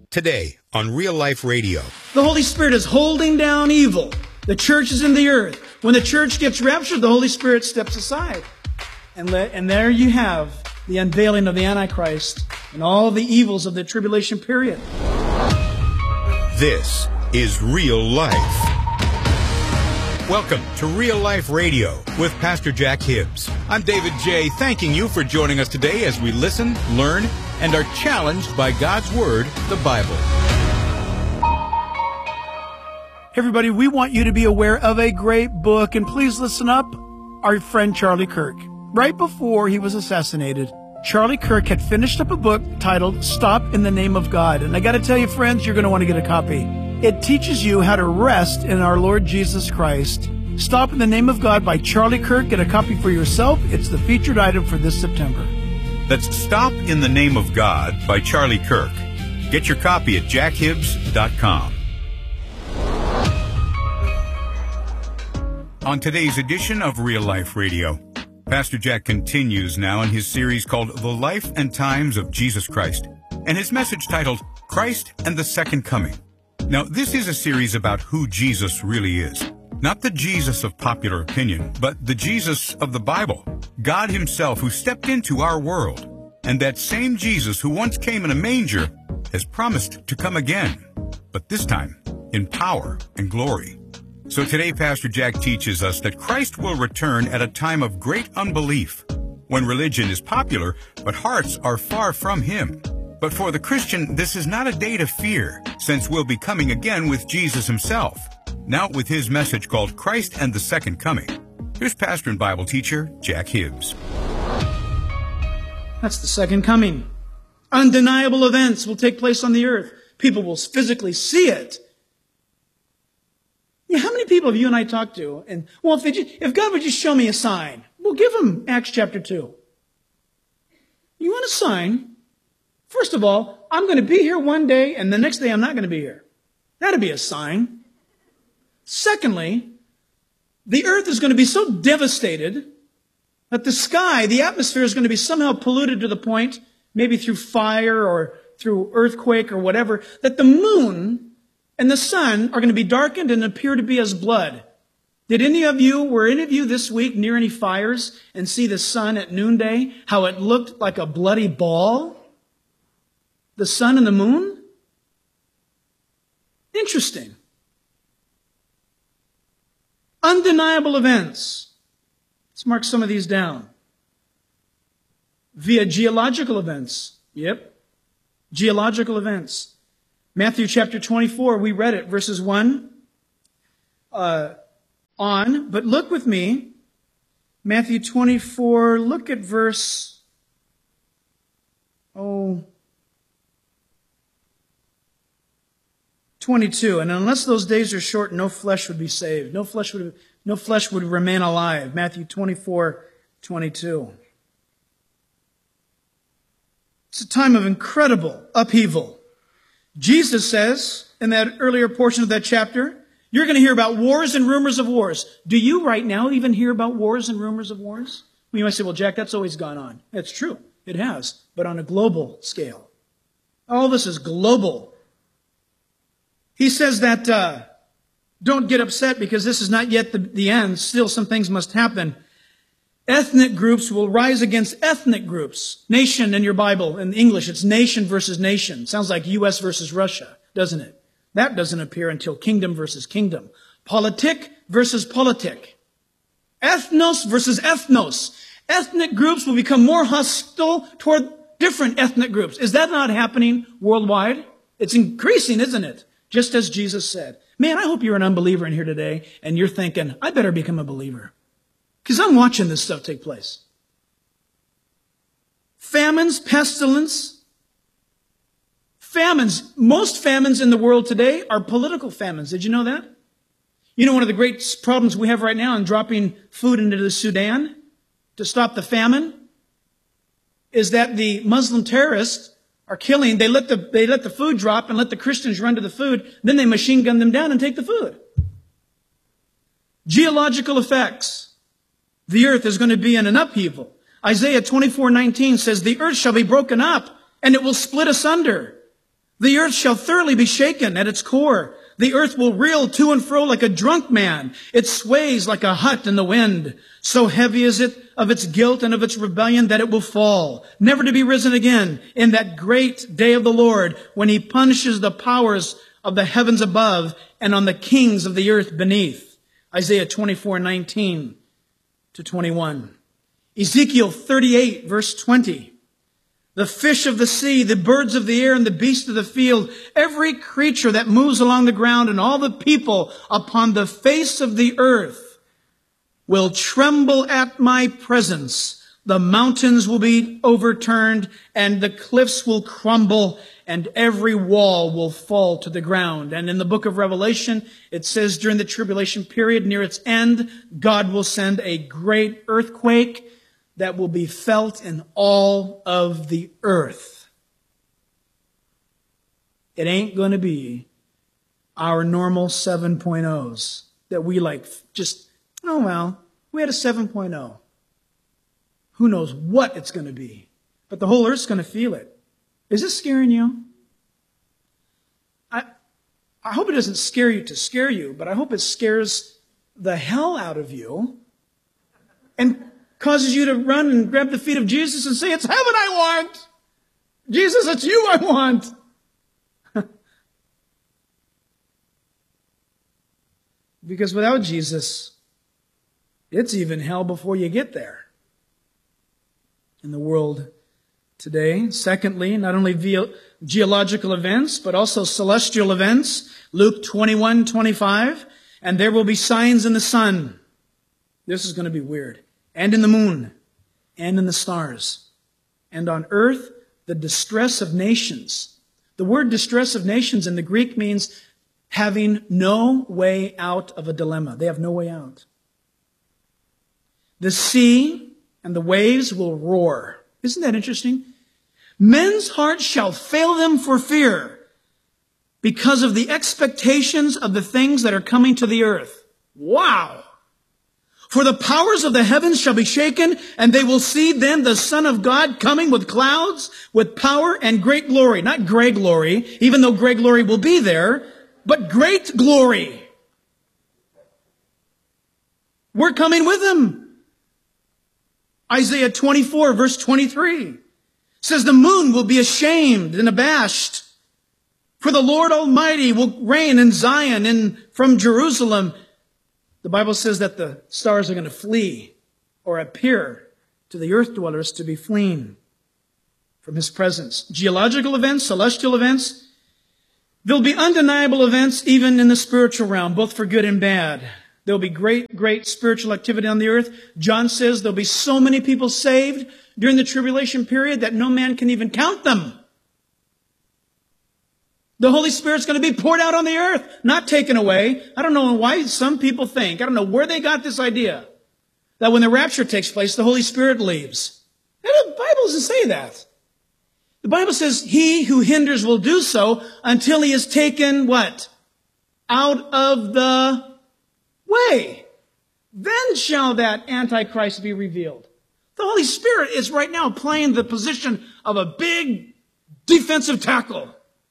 Today on Real Life Radio. The Holy Spirit is holding down evil. The church is in the earth. When the church gets raptured, the Holy Spirit steps aside. And there you have the unveiling of the Antichrist and all the evils of the tribulation period. This is Real Life. Welcome to Real Life Radio with Pastor Jack Hibbs. I'm David J. thanking you for joining us today as we listen, learn, and are challenged by God's Word, the Bible. Everybody, we want you to be aware of a great book, and please listen up. Our friend Charlie Kirk. Right before he was assassinated, Charlie Kirk had finished up a book titled Stop in the Name of God. And I got to tell you, friends, you're going to want to get a copy. It teaches you how to rest in our Lord Jesus Christ. Stop in the Name of God by Charlie Kirk. Get a copy for yourself. It's the featured item for this September. That's Stop in the Name of God by Charlie Kirk. Get your copy at jackhibbs.com. On today's edition of Real Life Radio, Pastor Jack continues now in his series called The Life and Times of Jesus Christ, and his message titled Christ and the Second Coming. Now, this is a series about who Jesus really is. Not the Jesus of popular opinion, but the Jesus of the Bible. God himself who stepped into our world. And that same Jesus who once came in a manger has promised to come again, but this time in power and glory. So today, Pastor Jack teaches us that Christ will return at a time of great unbelief, when religion is popular, but hearts are far from him. But for the Christian, this is not a day to fear, since we'll be coming again with Jesus himself. Now with his message called Christ and the Second Coming. Here's pastor and Bible teacher Jack Hibbs. That's the second coming. Undeniable events will take place on the earth. People will physically see it. Yeah, how many people have you and I talked to? And well, if God would just show me a sign, we'll give him Acts chapter 2. You want a sign? First of all, I'm going to be here one day, and the next day I'm not going to be here. That'd be a sign. Secondly, the earth is going to be so devastated that the sky, the atmosphere is going to be somehow polluted to the point, maybe through fire or through earthquake or whatever, that the moon and the sun are going to be darkened and appear to be as blood. Were any of you this week near any fires and see the sun at noonday, how it looked like a bloody ball? The sun and the moon? Interesting. Undeniable events. Let's mark some of these down. Via geological events. Yep. Geological events. Matthew chapter 24, we read it, verses 1 on. But look with me. Matthew 24, look at verse 22. And unless those days are short, no flesh would be saved. No flesh would remain alive. Matthew 24:22. It's a time of incredible upheaval. Jesus says in that earlier portion of that chapter, you're going to hear about wars and rumors of wars. Do you right now even hear about wars and rumors of wars? Well, you might say, well, Jack, that's always gone on. That's true. It has, but on a global scale. All this is global. He says that don't get upset because this is not yet the end. Still, some things must happen. Ethnic groups will rise against ethnic groups. Nation in your Bible, in English, it's nation versus nation. Sounds like U.S. versus Russia, doesn't it? That doesn't appear until kingdom versus kingdom. Politic versus politic. Ethnos versus ethnos. Ethnic groups will become more hostile toward different ethnic groups. Is that not happening worldwide? It's increasing, isn't it? Just as Jesus said. Man, I hope you're an unbeliever in here today and you're thinking, I better become a believer. Because I'm watching this stuff take place. Famines, pestilence. Famines. Most famines in the world today are political famines. Did you know that? You know one of the great problems we have right now in dropping food into the Sudan to stop the famine is that the Muslim terrorists are killing. They let the food drop and let the Christians run to the food. Then they machine gun them down and take the food. Geological effects. The earth is going to be in an upheaval. Isaiah 24:19 says, the earth shall be broken up and it will split asunder. The earth shall thoroughly be shaken at its core. The earth will reel to and fro like a drunk man. It sways like a hut in the wind. So heavy is it of its guilt and of its rebellion that it will fall, never to be risen again in that great day of the Lord, when he punishes the powers of the heavens above and on the kings of the earth beneath. Isaiah 24:19-21. Ezekiel 38, verse 20. The fish of the sea, the birds of the air, and the beasts of the field, every creature that moves along the ground, and all the people upon the face of the earth will tremble at my presence. The mountains will be overturned, and the cliffs will crumble, and every wall will fall to the ground. And in the book of Revelation, it says during the tribulation period, near its end, God will send a great earthquake that will be felt in all of the earth. It ain't going to be our normal 7.0s that we like just, oh well, we had a 7.0. Who knows what it's going to be? But the whole earth's going to feel it. Is this scaring you? I hope it doesn't scare you to scare you, but I hope it scares the hell out of you and causes you to run and grab the feet of Jesus and say, it's heaven I want. Jesus, it's you I want. Because without Jesus, it's even hell before you get there. In the world today. Secondly, not only geological events, but also celestial events. Luke 21:25. And there will be signs in the sun. This is going to be weird. And in the moon, and in the stars, and on earth, the distress of nations. The word distress of nations in the Greek means having no way out of a dilemma. They have no way out. The sea and the waves will roar. Isn't that interesting? Men's hearts shall fail them for fear because of the expectations of the things that are coming to the earth. Wow! For the powers of the heavens shall be shaken, and they will see then the Son of God coming with clouds, with power and great glory. Not gray glory, even though gray glory will be there, but great glory. We're coming with him. Isaiah 24, verse 23 says the moon will be ashamed and abashed. For the Lord Almighty will reign in Zion and from Jerusalem. The Bible says that the stars are going to flee or appear to the earth dwellers to be fleeing from his presence. Geological events, celestial events. There'll be undeniable events even in the spiritual realm, both for good and bad. There'll be great spiritual activity on the earth. John says there'll be so many people saved during the tribulation period that no man can even count them. The Holy Spirit's going to be poured out on the earth, not taken away. I don't know why some people think, I don't know where they got this idea, that when the rapture takes place, the Holy Spirit leaves. And the Bible doesn't say that. The Bible says, he who hinders will do so until he is taken, what? Out of the way. Then shall that Antichrist be revealed. The Holy Spirit is right now playing the position of a big defensive tackle.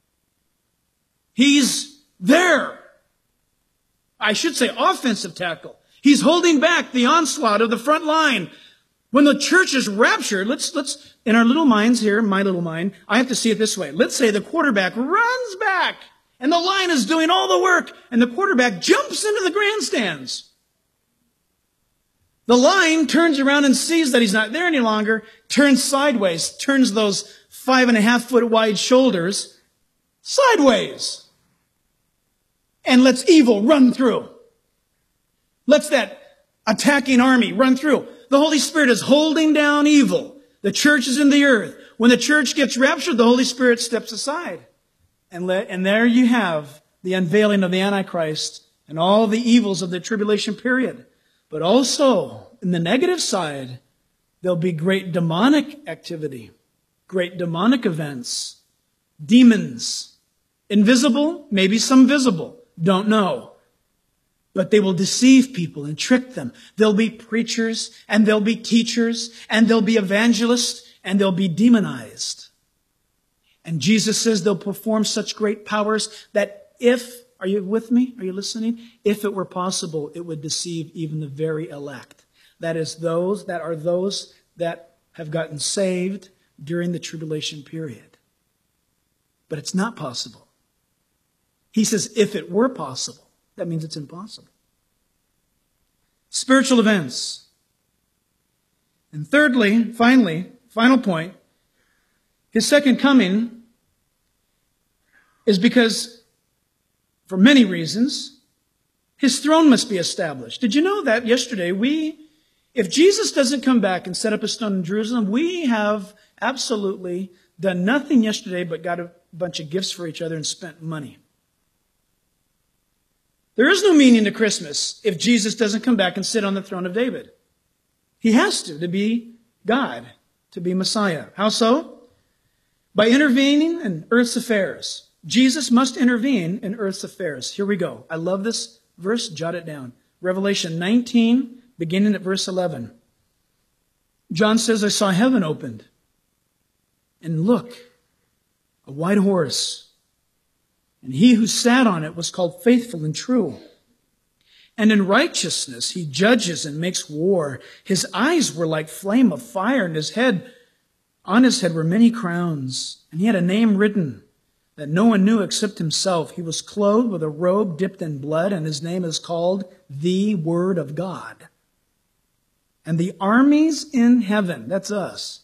He's there. I should say offensive tackle. He's holding back the onslaught of the front line. When the church is raptured, let's in our little minds here, my little mind, I have to see it this way. Let's say the quarterback runs back and the line is doing all the work and the quarterback jumps into the grandstands. The line turns around and sees that he's not there any longer, turns sideways, turns those 5.5 foot wide shoulders sideways. And lets evil run through. Lets that attacking army run through. The Holy Spirit is holding down evil. The church is in the earth. When the church gets raptured, the Holy Spirit steps aside. And there you have the unveiling of the Antichrist and all the evils of the tribulation period. But also, in the negative side, there'll be great demonic activity, great demonic events, demons, invisible, maybe some visible. Don't know. But they will deceive people and trick them. There'll be preachers, and there'll be teachers, and there'll be evangelists, and they'll be demonized. And Jesus says they'll perform such great powers that if, are you with me? Are you listening? If it were possible, it would deceive even the very elect. That is those that have gotten saved during the tribulation period. But it's not possible. He says if it were possible, that means it's impossible. Spiritual events. And thirdly, finally, final point, his second coming is because, for many reasons, his throne must be established. Did you know that yesterday if Jesus doesn't come back and set up a stone in Jerusalem, we have absolutely done nothing yesterday but got a bunch of gifts for each other and spent money. There is no meaning to Christmas if Jesus doesn't come back and sit on the throne of David. He has to be God, to be Messiah. How so? By intervening in earth's affairs. Jesus must intervene in earth's affairs. Here we go. I love this verse. Jot it down. Revelation 19, beginning at verse 11. John says, I saw heaven opened. And look, a white horse. And he who sat on it was called Faithful and True. And in righteousness he judges and makes war. His eyes were like flame of fire, and on his head were many crowns. And he had a name written that no one knew except himself. He was clothed with a robe dipped in blood, and his name is called the Word of God. And the armies in heaven, that's us.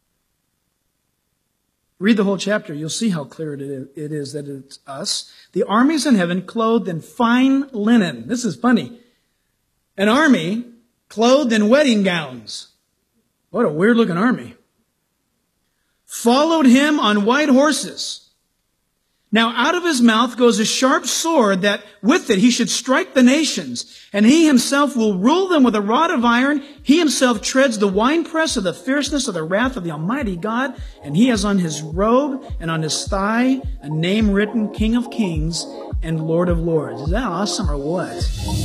Read the whole chapter. You'll see how clear it is that it's us. The armies in heaven clothed in fine linen. This is funny. An army clothed in wedding gowns. What a weird looking army. Followed him on white horses. Now out of his mouth goes a sharp sword that with it he should strike the nations, and he himself will rule them with a rod of iron. He himself treads the winepress of the fierceness of the wrath of the Almighty God, and he has on his robe and on his thigh a name written, King of Kings and Lord of Lords. Is that awesome or what?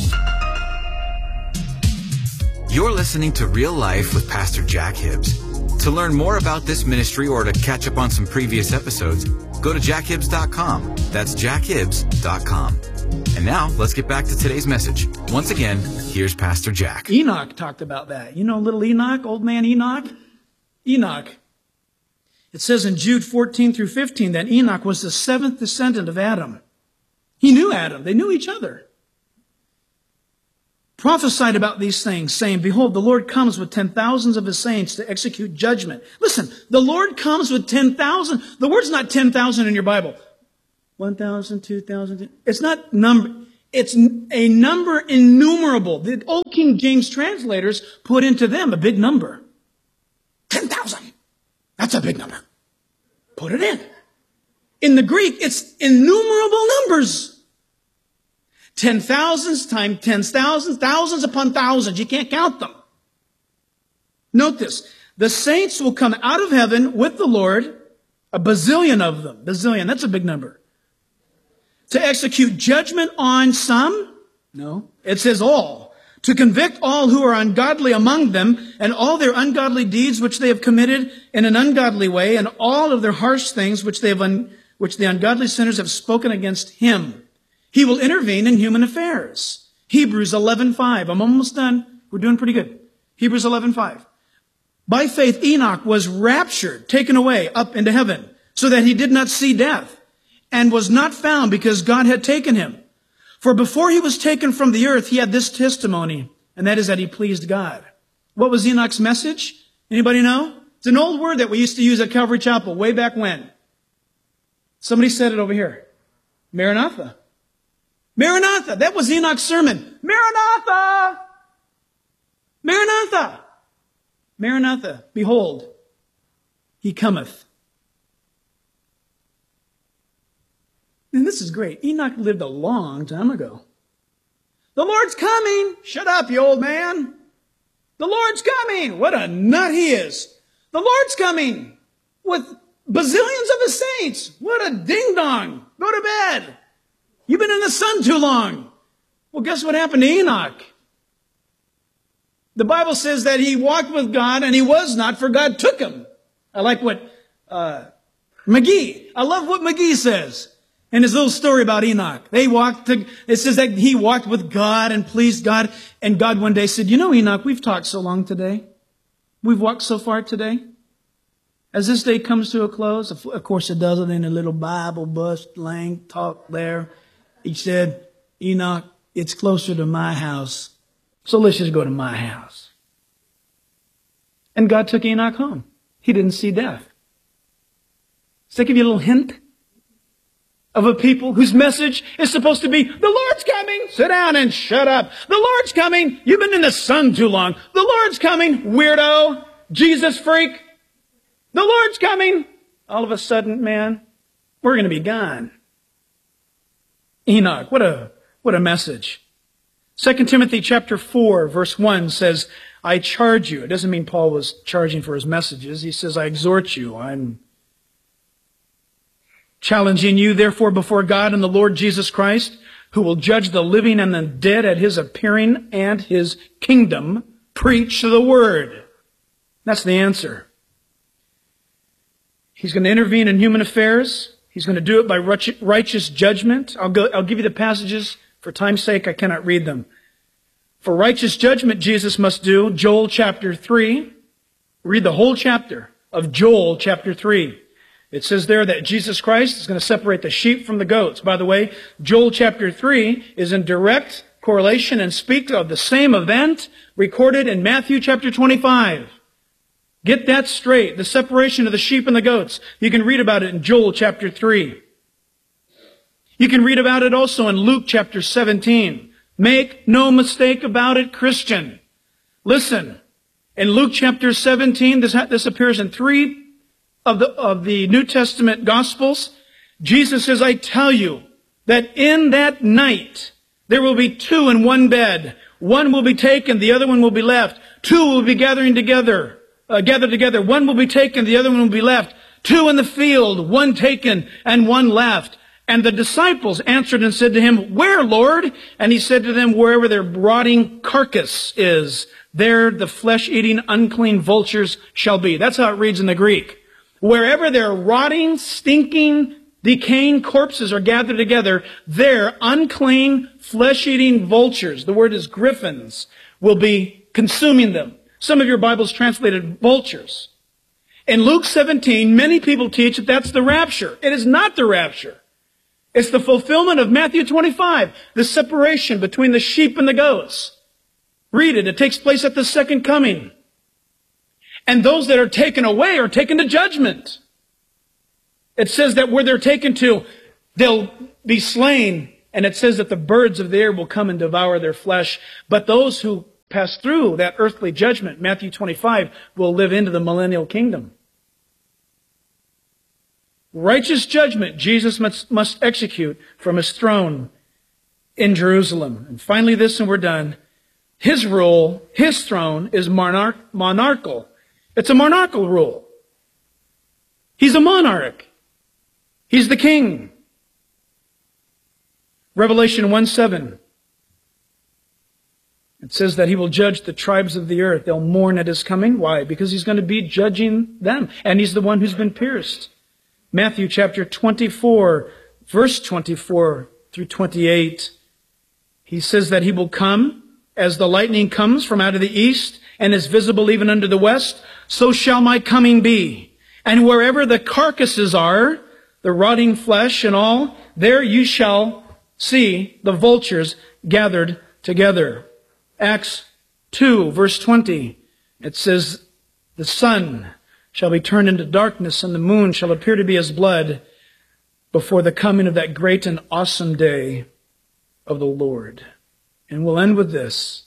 You're listening to Real Life with Pastor Jack Hibbs. To learn more about this ministry or to catch up on some previous episodes, go to jackhibbs.com. That's jackhibbs.com. And now, let's get back to today's message. Once again, here's Pastor Jack. Enoch talked about that. You know little Enoch, old man Enoch? Enoch. It says in Jude 14 through 15 that Enoch was the seventh descendant of Adam. He knew Adam. They knew each other. Prophesied about these things, saying, Behold, the Lord comes with 10,000s of his saints to execute judgment. Listen, the Lord comes with 10,000. The word's not 10,000 in your Bible. 1,000, 2,000. It's not number. It's a number innumerable. The old King James translators put into them a big number. 10,000. That's a big number. Put it in. In the Greek, it's innumerable numbers. 10,000s times 10,000s, thousands upon thousands. You can't count them. Note this. The saints will come out of heaven with the Lord, a bazillion of them. Bazillion, that's a big number. To execute judgment on some? No. It says all. To convict all who are ungodly among them, and all their ungodly deeds which they have committed in an ungodly way, and all of their harsh things which the ungodly sinners have spoken against him. He will intervene in human affairs. Hebrews 11:5. I'm almost done. We're doing pretty good. Hebrews 11:5. By faith, Enoch was raptured, taken away up into heaven, so that he did not see death, and was not found because God had taken him. For before he was taken from the earth, he had this testimony, and that is that he pleased God. What was Enoch's message? Anybody know? It's an old word that we used to use at Calvary Chapel way back when. Somebody said it over here. Maranatha. Maranatha. That was Enoch's sermon. Maranatha! Maranatha! Maranatha. Behold, he cometh. And this is great. Enoch lived a long time ago. The Lord's coming. Shut up, you old man. The Lord's coming. What a nut he is. The Lord's coming with bazillions of his saints. What a ding-dong. Go to bed. You've been in the sun too long. Well, guess what happened to Enoch? The Bible says that he walked with God and he was not, for God took him. I like what McGee. I love what McGee says in his little story about Enoch. It says that he walked with God and pleased God. And God one day said, you know, Enoch, we've talked so long today. We've walked so far today. As this day comes to a close, of course it does it in a little Bible bust, lang talk there. He said, Enoch, it's closer to my house. So let's just go to my house. And God took Enoch home. He didn't see death. Does that give you a little hint of a people whose message is supposed to be, the Lord's coming. Sit down and shut up. The Lord's coming. You've been in the sun too long. The Lord's coming. Weirdo. Jesus freak. The Lord's coming. All of a sudden, man, we're going to be gone. Enoch, what a message. 2 Timothy chapter 4, verse 1 says, I charge you. It doesn't mean Paul was charging for his messages. He says, I exhort you. I'm challenging you, therefore, before God and the Lord Jesus Christ, who will judge the living and the dead at his appearing and his kingdom. Preach the word. That's the answer. He's going to intervene in human affairs. He's going to do it by righteous judgment. I'll give you the passages. For time's sake, I cannot read them. For righteous judgment, Jesus must do Joel chapter 3. Read the whole chapter of Joel chapter 3. It says there that Jesus Christ is going to separate the sheep from the goats. By the way, Joel chapter 3 is in direct correlation and speaks of the same event recorded in Matthew chapter 25. Get that straight. The separation of the sheep and the goats. You can read about it in Joel chapter 3. You can read about it also in Luke chapter 17. Make no mistake about it, Christian. Listen, in Luke chapter 17, this appears in 3 of the New Testament Gospels. Jesus says, I tell you that in that night there will be 2 in one bed. One will be taken, the other one will be left. 2 will be gathered together. One will be taken, the other one will be left. 2 in the field, 1 taken and 1 left. And the disciples answered and said to him, where, Lord? And he said to them, wherever their rotting carcass is, there the flesh-eating, unclean vultures shall be. That's how it reads in the Greek. Wherever their rotting, stinking, decaying corpses are gathered together, there unclean, flesh-eating vultures, the word is griffins, will be consuming them. Some of your Bibles translated vultures. In Luke 17, many people teach that that's the rapture. It is not the rapture. It's the fulfillment of Matthew 25, the separation between the sheep and the goats. Read it. It takes place at the second coming. And those that are taken away are taken to judgment. It says that where they're taken to, they'll be slain. And it says that the birds of the air will come and devour their flesh. But those who pass through that earthly judgment, Matthew 25, will live into the millennial kingdom. Righteous judgment Jesus must execute from his throne in Jerusalem. And finally this, and we're done. His rule, his throne is monarchical. It's a monarchical rule. He's a monarch. He's the king. Revelation 1:7. It says that he will judge the tribes of the earth. They'll mourn at his coming. Why? Because he's going to be judging them. And he's the one who's been pierced. Matthew chapter 24, verse 24 through 28. He says that he will come as the lightning comes from out of the east and is visible even unto the west. So shall my coming be. And wherever the carcasses are, the rotting flesh and all, there you shall see the vultures gathered together. Acts 2, verse 20, it says, the sun shall be turned into darkness, and the moon shall appear to be as blood before the coming of that great and awesome day of the Lord. And we'll end with this.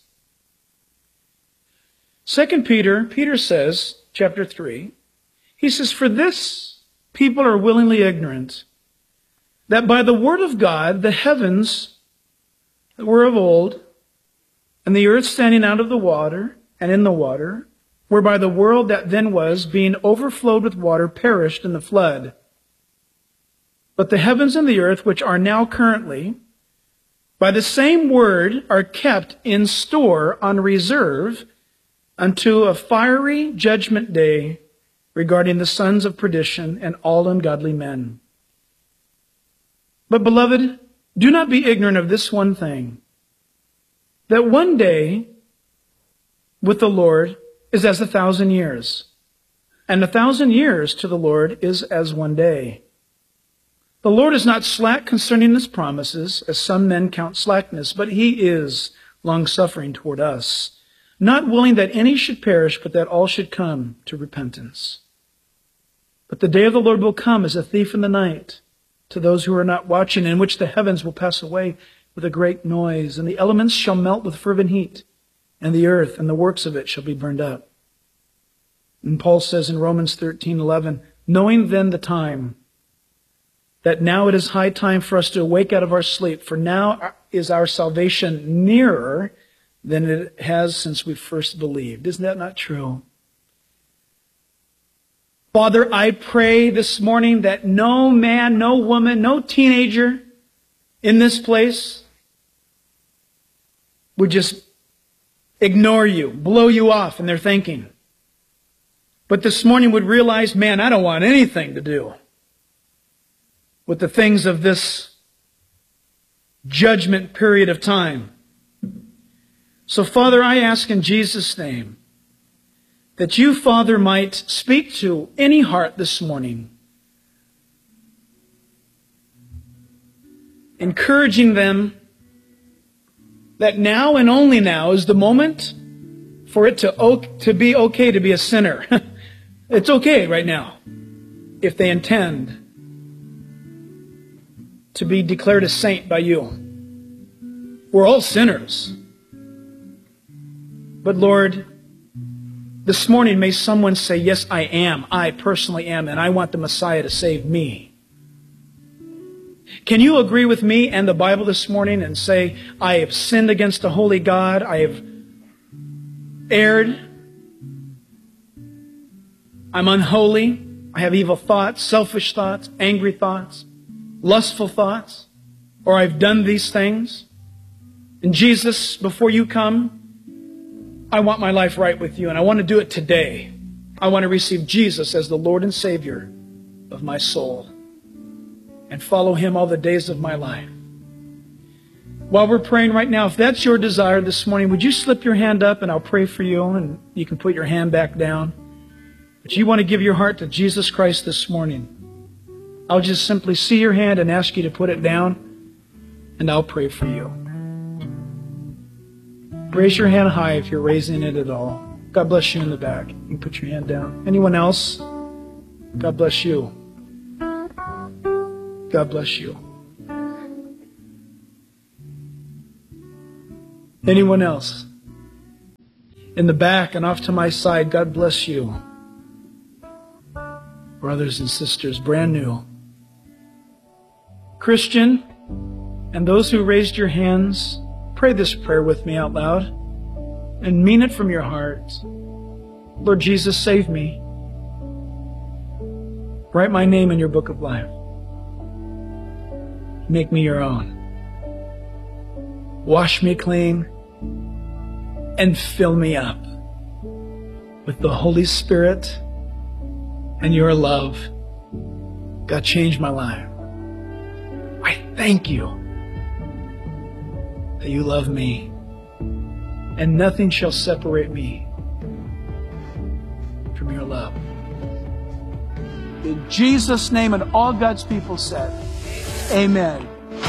2 Peter says, chapter 3, he says, for this people are willingly ignorant, that by the word of God the heavens that were of old, and the earth standing out of the water and in the water, whereby the world that then was, being overflowed with water, perished in the flood. But the heavens and the earth, which are now currently, by the same word, are kept in store on reserve unto a fiery judgment day regarding the sons of perdition and all ungodly men. But, beloved, do not be ignorant of this one thing, that one day with the Lord is as 1,000 years, and 1,000 years to the Lord is as one day. The Lord is not slack concerning his promises, as some men count slackness, but he is long-suffering toward us, not willing that any should perish, but that all should come to repentance. But the day of the Lord will come as a thief in the night to those who are not watching, in which the heavens will pass away with a great noise, and the elements shall melt with fervent heat, and the earth and the works of it shall be burned up. And Paul says in Romans 13:11, knowing then the time, that now it is high time for us to awake out of our sleep, for now is our salvation nearer than it has since we first believed. Isn't that not true? Father, I pray this morning that no man, no woman, no teenager in this place would just ignore you, blow you off in their thinking. But this morning would realize, man, I don't want anything to do with the things of this judgment period of time. So, Father, I ask in Jesus' name that you, Father, might speak to any heart this morning, encouraging them that now and only now is the moment for it to be okay to be a sinner. It's okay right now if they intend to be declared a saint by you. We're all sinners. But Lord, this morning may someone say, yes, I am. I personally am, and I want the Messiah to save me. Can you agree with me and the Bible this morning and say, I have sinned against the holy God. I have erred. I'm unholy. I have evil thoughts, selfish thoughts, angry thoughts, lustful thoughts, or I've done these things. And Jesus, before you come, I want my life right with you, and I want to do it today. I want to receive Jesus as the Lord and Savior of my soul and follow him all the days of my life. While we're praying right now, if that's your desire this morning, would you slip your hand up and I'll pray for you, and you can put your hand back down. But you want to give your heart to Jesus Christ this morning, I'll just simply see your hand and ask you to put it down, and I'll pray for you. Raise your hand high if you're raising it at all. God bless you in the back. You can put your hand down. Anyone else? God bless you. God bless you. Anyone else? In the back and off to my side, God bless you. Brothers and sisters, brand new. Christian, and those who raised your hands, pray this prayer with me out loud and mean it from your heart. Lord Jesus, save me. Write my name in your book of life. Make me your own. Wash me clean and fill me up with the Holy Spirit and your love. God, change my life. I thank you that you love me, and nothing shall separate me from your love. In Jesus' name, and all God's people said, amen.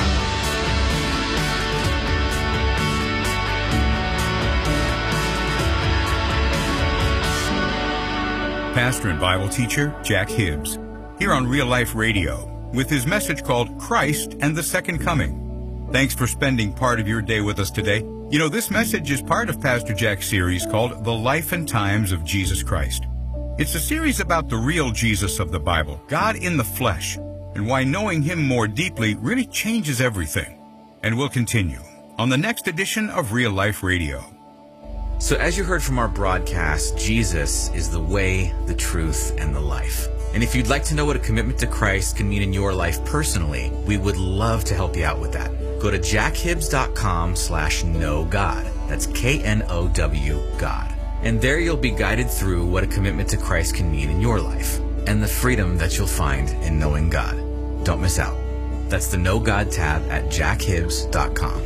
Pastor and Bible teacher Jack Hibbs, here on Real Life Radio, with his message called Christ and the Second Coming. Thanks for spending part of your day with us today. You know, this message is part of Pastor Jack's series called The Life and Times of Jesus Christ. It's a series about the real Jesus of the Bible, God in the flesh, and why knowing him more deeply really changes everything. And we'll continue on the next edition of Real Life Radio. So as you heard from our broadcast, Jesus is the way, the truth, and the life. And if you'd like to know what a commitment to Christ can mean in your life personally, we would love to help you out with that. Go to jackhibbs.com/knowgod. That's KNOW God. And there you'll be guided through what a commitment to Christ can mean in your life and the freedom that you'll find in knowing God. Don't miss out. That's the Know God tab at jackhibbs.com.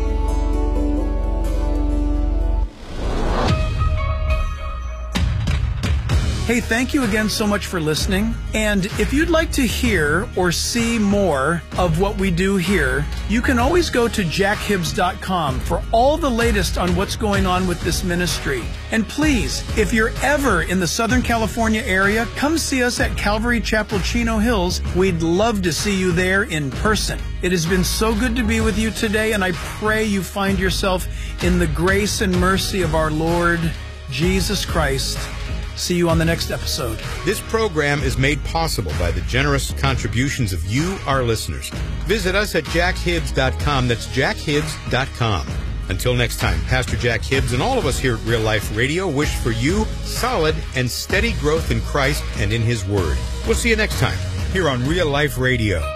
Hey, thank you again so much for listening. And if you'd like to hear or see more of what we do here, you can always go to jackhibbs.com for all the latest on what's going on with this ministry. And please, if you're ever in the Southern California area, come see us at Calvary Chapel, Chino Hills. We'd love to see you there in person. It has been so good to be with you today, and I pray you find yourself in the grace and mercy of our Lord Jesus Christ. See you on the next episode. This program is made possible by the generous contributions of you, our listeners. Visit us at jackhibbs.com. That's jackhibbs.com. Until next time, Pastor Jack Hibbs and all of us here at Real Life Radio wish for you solid and steady growth in Christ and in His Word. We'll see you next time here on Real Life Radio.